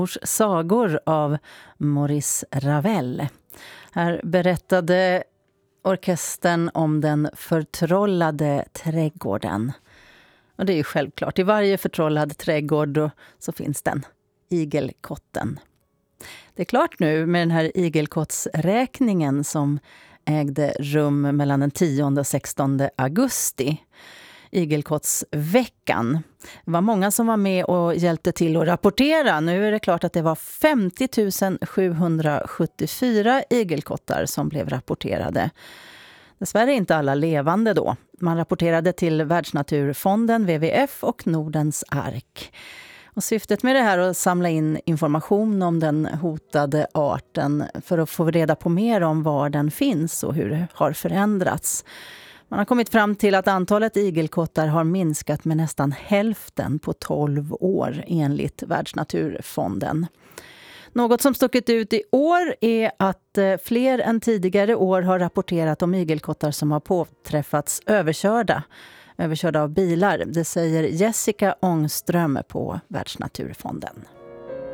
Sagor av Maurice Ravel. Här berättade orkestern om den förtrollade trädgården. Och det är ju självklart, i varje förtrollad trädgård så finns den, igelkotten. Det är klart nu med den här igelkottsräkningen som ägde rum mellan den 10 och 16 augusti. Igelkottsveckan. Det var många som var med och hjälpte till att rapportera. Nu är det klart att det var 50 774 igelkottar som blev rapporterade. Dessvärre inte alla levande då. Man rapporterade till Världsnaturfonden, WWF och Nordens ark. Och syftet med det här är att samla in information om den hotade arten för att få reda på mer om var den finns och hur det har förändrats. Man har kommit fram till att antalet igelkottar har minskat med nästan hälften på 12 år enligt Världsnaturfonden. Något som stuckit ut i år är att fler än tidigare år har rapporterat om igelkottar som har påträffats överkörda av bilar. Det säger Jessica Ångström på Världsnaturfonden.